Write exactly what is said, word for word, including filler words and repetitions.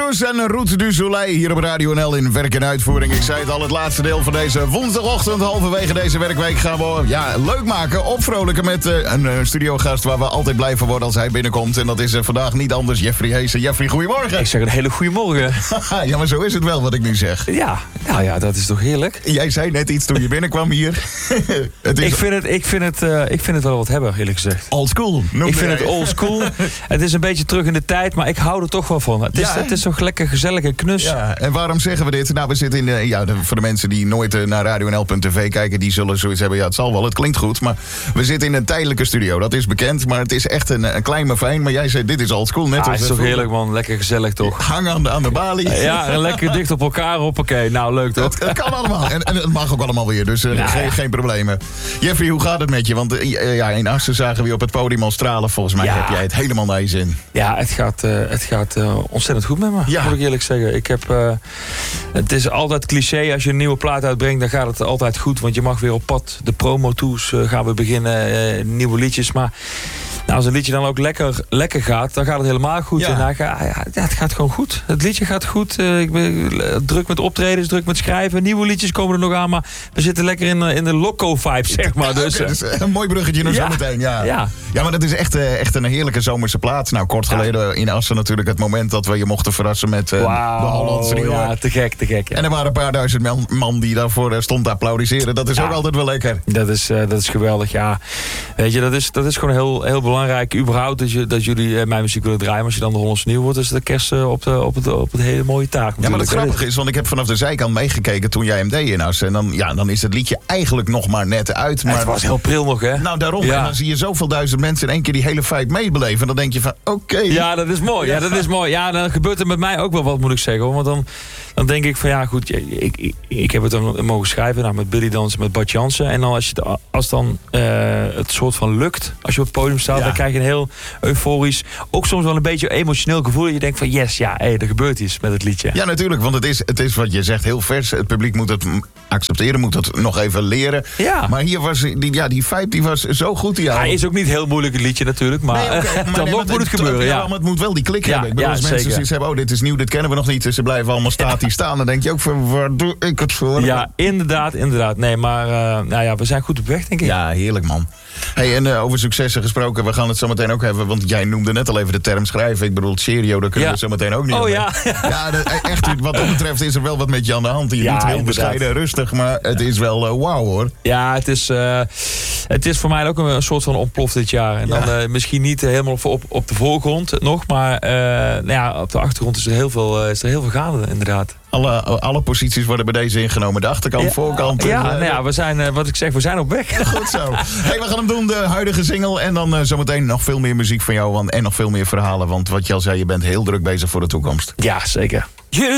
Cruz en Route du Soleil hier op Radio N L in werk en uitvoering. Ik zei het al, het laatste deel van deze woensdagochtend. Halverwege deze werkweek gaan we ja, leuk maken, opvrolijken met uh, een uh, studiogast waar we altijd blij van worden als hij binnenkomt. En dat is uh, vandaag niet anders, Jeffrey Heesen. Jeffrey, goedemorgen. Ik zeg een hele goede morgen. Ja, maar zo is het wel wat ik nu zeg. Ja, nou ja, dat is toch heerlijk. Jij zei net iets toen je binnenkwam hier. Het is ik, vind het, ik, vind het, uh, ik vind het wel wat hebben, eerlijk gezegd. Old school. Ik vind het old school. Het is een beetje terug in de tijd, maar ik hou er toch wel van. Het is, Ja, het is toch lekker gezellig en knus. Ja, en waarom zeggen we dit? Nou, we zitten in de, ja, de, voor de mensen die nooit uh, naar radio n l punt t v kijken, die zullen zoiets hebben. Ja, het zal wel, het klinkt goed, maar we zitten in een tijdelijke studio. Dat is bekend, maar het is echt een, een klein maar fijn. Maar jij zei, dit is old school. Net Ah, als het is toch heerlijk, man. Lekker gezellig, toch? Hang aan de, aan de balie. Ja, en lekker dicht op elkaar. Hoppakee. Nou, leuk, toch? Het, het kan allemaal. En, en het mag ook allemaal weer, dus uh, Ja, geen, ja. geen problemen. Jeffrey, hoe gaat het met je? Want uh, ja, in Assen zagen we je op het podium al stralen. Volgens mij Ja. heb jij het helemaal naar je zin. Ja, het gaat, uh, het gaat uh, ontzettend goed met me, Ja. moet ik eerlijk zeggen. Ik heb, uh, het is altijd cliché, als je een nieuwe plaat uitbrengt, dan gaat het altijd goed. Want je mag weer op pad. De promo-tours uh, gaan we beginnen, uh, nieuwe liedjes. Maar nou, als een liedje dan ook lekker, lekker gaat, dan gaat het helemaal goed. Ja. En dan ga, ja, het gaat gewoon goed. Het liedje gaat goed. Uh, ik ben druk met optredens, druk met schrijven. Nieuwe liedjes komen er nog aan, maar we zitten lekker in, in de loco-vibe, zeg maar. Dus, Okay, dus een mooi bruggetje naar Ja. zometeen. Ja. Ja. ja, maar dat is echt, uh, echt een heerlijke zomerse plaats. Nou, kort Ja. geleden in Assen natuurlijk het moment dat we je mochten verrassen met uh, Wauw, de Hollandse Nieuwe. ja, te gek, te gek. Ja. En er waren een paar duizend man, man die daarvoor uh, stond te applaudisseren. Dat is Ja. ook altijd wel lekker. Dat is, uh, dat is geweldig, ja. Weet je, dat is, dat is gewoon heel, heel belangrijk. Überhaupt dat, je, dat jullie uh, mijn muziek willen draaien. Maar als je dan de Hollandse Nieuw wordt, is de kerst uh, op, de, op, het, op het hele mooie taak. Ja, maar het natuurlijk. grappige is, want ik heb vanaf de zijkant meegekeken toen jij hem deed in Assen. En dan, ja, dan is het liedje eigenlijk nog maar net uit. Maar Het was heel pril nog, hè? Nou, daarom. Ja. En dan zie je zoveel duizend mensen in één keer die hele feit meebeleven. En dan denk je van, oké. Okay. Ja, dat is mooi. Ja, dat is mooi. Ja, dan gebeurt er met mij ook wel wat, moet ik zeggen. Hoor. Want dan, dan denk ik van, ja, goed, ik, ik, ik heb het dan mogen schrijven. Nou, met Billy Dansen, met Bart Jansen. En dan als, je, als dan uh, het soort van lukt, als je op het podium staat, Ja. dan krijg je een heel euforisch, ook soms wel een beetje emotioneel gevoel. Je denkt van, yes, ja, hey, er gebeurt iets met het liedje. Ja, natuurlijk, want het is, het is wat je zegt heel vers. Het publiek moet het accepteren, moet het nog even leren. Ja. Maar hier was die, ja, die vibe die was zo goed. Die Hij is ook niet heel moeilijk, het liedje natuurlijk. Maar, Nee, okay, maar dan nee, nog maar moet het gebeuren. Ja, Ja. maar het moet wel die klik Ja, hebben. Ik bedoel, ja, als mensen zeker. zoiets hebben, oh, dit is nieuw, dit kennen we nog niet. Dus ze blijven allemaal statisch staan. Dan denk je ook van, waar doe ik het voor? Ja, inderdaad, inderdaad. Nee, maar uh, nou ja, we zijn goed op weg, denk ik. Ja, heerlijk man. Hey, en uh, over successen gesproken, we gaan het zo meteen ook hebben. Want jij noemde net al even de term schrijven. Ik bedoel, serio, daar kunnen Ja. we zo meteen ook niet Oh omheen. ja. Ja, dat, echt, wat dat betreft is er wel wat met je aan de hand. Je Ja, doet heel inderdaad. bescheiden en rustig, maar het is wel uh, wauw hoor. Ja, het is, uh, het is voor mij ook een, een soort van ontplof dit jaar. En dan Ja. uh, misschien niet helemaal op, op, op de voorgrond nog, maar uh, nou ja, op de achtergrond is er heel veel, uh, is er heel veel gaande, inderdaad. Alle, alle posities worden bij deze ingenomen. De achterkant, Ja, voorkant. Ja, en, uh, nou ja, we zijn, uh, wat ik zeg, we zijn op weg. Goed zo. Hey, we gaan hem doen, de huidige single. En dan uh, zometeen nog veel meer muziek van jou. Want, en nog veel meer verhalen. Want wat je al zei, je bent heel druk bezig voor de toekomst. Ja, zeker.